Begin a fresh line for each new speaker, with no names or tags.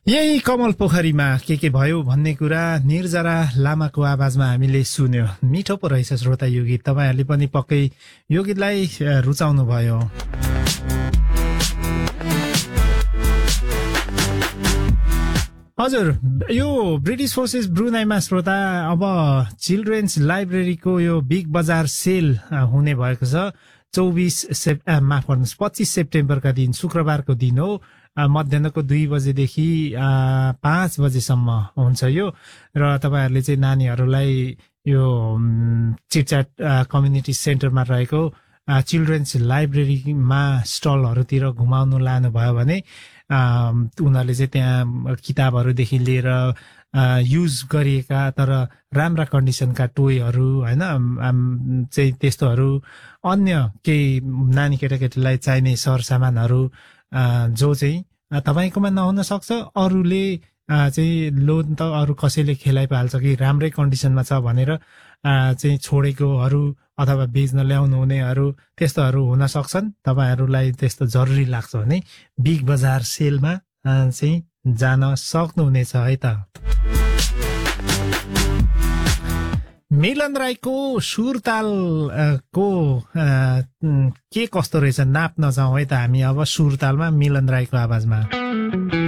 यही कमल पोखरीमा के भयो भन्ने कुरा निर्जरा लामाको आवाजमा हामीले सुन्यो। मिठो पो रहेछ श्रोता यो गीत, तपाईहरुले पनि पक्कै यो गीतलाई रुचाउनु भयो। हजुर, यो ब्रिटिश फोर्सेस ब्रुनाईमा श्रोता अब चिल्ड्रेन्स लाइब्रेरीको यो बिग बजार सेल हुने भएको छ। 25 सेप्टेम्बरका दिन शुक्रबारको दिन हो। मध्याहको 2 बजेदेखि 5 बजेसम्म हुन्छ यो। र तपाईहरुले चाहिँ नानीहरुलाई यो चिटचाट कम्युनिटी सेन्टरमा रहेको चिल्ड्रेन्स लाइब्रेरीमा स्टलहरुतिर घुमाउनु लानु भयो भने उनीहरुले चाहिँ त्यहाँ किताबहरुदेखि लिएर युज गरिएका तर राम्रा कन्डिसनका टोयहरु हैन चाहिँ त्यस्तोहरु अन्य केही नानी केटाकेटीलाई चाहिने सरसामानहरु जो चाहिँ तपाईकोमा नहुन सक्छ, अरूले चाहिँ लोन त अरू कसैले खेलाइपाल्छ कि राम्रै कन्डिसनमा छ भनेर चाहिँ छोडेकोहरु अथवा बेच्न ल्याउनु हुनेहरु त्यस्तोहरु हुन सक्छन्। तपाईहरुलाई त्यस्तो जरुरी लाग्छ भने बिग बजार सेलमा चाहिँ जान सक्नुहुनेछ है त। मिलन राईको सुरताल को के कस्तो रहेछ नाप्न जाउँ है त हामी अब सुरतालमा मिलन राईको आवाजमा।